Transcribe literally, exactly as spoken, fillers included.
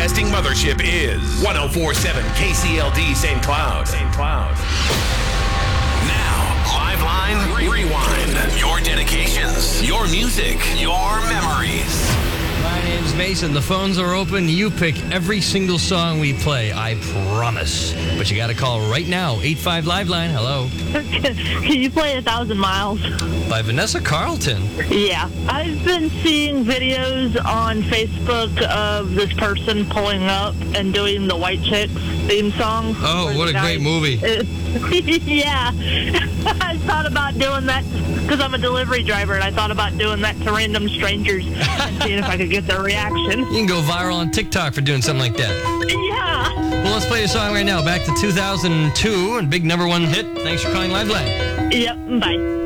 broadcasting mothership is one oh four point seven K C L D Saint Cloud. Saint Cloud. Now, Liveline Rewind. Your dedications, your music, your memories. My name's Mason. The phones are open. You pick every single song we play. I promise. But you got to call right now. eight five Liveline. Hello. Can you play A Thousand Miles? By Vanessa Carlton. Yeah. I've been seeing videos on Facebook of this person pulling up and doing the White Chicks theme song. Oh, what a great movie. Yeah. I thought about doing that because I'm a delivery driver, and I thought about doing that to random strangers and seeing if I could get their reaction. You can go viral on TikTok for doing something like that. Yeah. Well, let's play the song right now. Back to two thousand two and big number one hit. Thanks for calling Liveline. Yep. Bye.